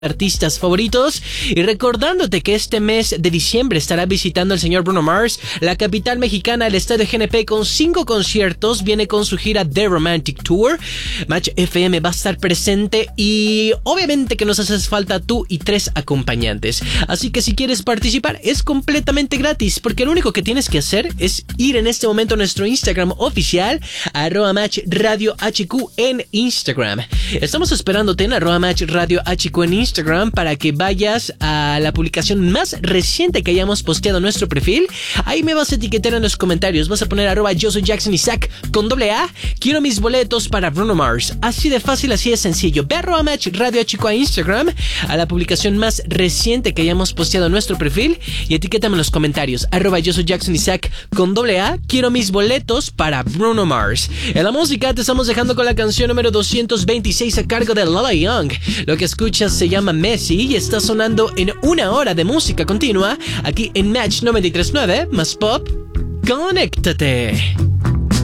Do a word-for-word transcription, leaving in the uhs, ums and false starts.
artistas favoritos, y recordándote que este mes de diciembre estará visitando el señor Bruno Mars la capital mexicana, el estadio G N P, con cinco conciertos. Viene con su gira The Romantic Tour. Match F M va a estar presente y obviamente que nos haces falta tú y tres acompañantes, así que si quieres participar es completamente gratis, porque lo único que tienes que hacer es ir en este momento a nuestro Instagram oficial, arroba Match Radio H Q en Instagram. Estamos esperándote en arroba Match Radio H Q en Instagram Instagram para que vayas a la publicación más reciente que hayamos posteado en nuestro perfil. Ahí me vas a etiquetar en los comentarios, vas a poner arroba yo soy Jackson Isaac con doble A, quiero mis boletos para Bruno Mars. Así de fácil, así de sencillo. Ve a arroba Match Radio Chico a Instagram, a la publicación más reciente que hayamos posteado en nuestro perfil, y etiquétame en los comentarios, arroba yo soy Jackson Isaac con doble A, quiero mis boletos para Bruno Mars. En la música te estamos dejando con la canción número doscientos veintiséis a cargo de Lola Young. Lo que escuchas se llama Messi y está sonando en una hora de música continua aquí en Match noventa y tres punto nueve más Pop. ¡Conéctate!